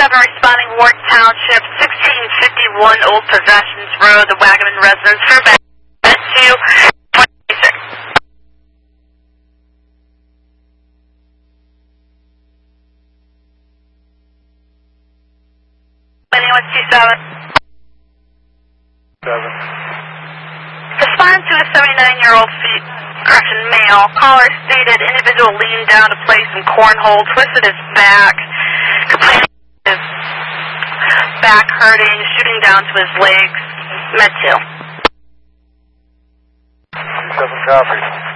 responding Ward Township, 1651 Old Possessions Road, the Wagaman residence for bed 226. Landing with 27. Respond to a 79-year-old male. Caller stated individual leaned down to play some cornhole, twisted his back, complaining of his back hurting, shooting down to his legs. Med 2. 7 copies.